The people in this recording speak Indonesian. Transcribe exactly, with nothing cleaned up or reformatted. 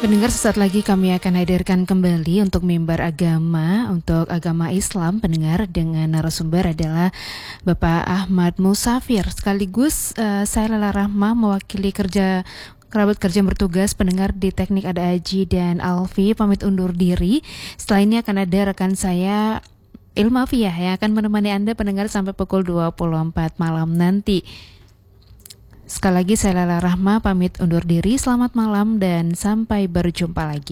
Pendengar, sesaat lagi kami akan hadirkan kembali untuk mimbar agama, untuk agama Islam, pendengar, dengan narasumber adalah Bapak Ahmad Musafir. Sekaligus uh, saya Lala Rahma mewakili kerja kerabat kerja yang bertugas, pendengar di teknik ada Aji dan Alfi, pamit undur diri. Setelah ini akan ada rekan saya Ilma Fiyah yang akan menemani Anda pendengar sampai pukul dua puluh empat malam nanti. Sekali lagi saya Lala Rahma pamit undur diri, selamat malam dan sampai berjumpa lagi.